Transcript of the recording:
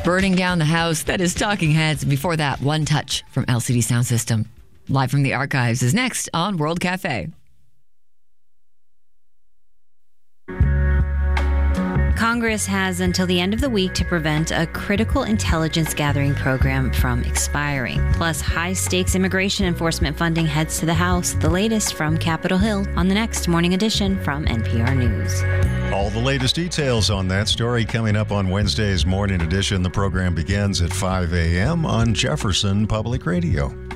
Burning Down the House. That is Talking Heads. Before that, One Touch from LCD Sound System. Live from the archives is next on World Cafe. Congress has until the end of the week to prevent a critical intelligence gathering program from expiring. Plus, high-stakes immigration enforcement funding heads to the House. The latest from Capitol Hill on the next Morning Edition from NPR News. All the latest details on that story coming up on Wednesday's Morning Edition. The program begins at 5 a.m. on Jefferson Public Radio.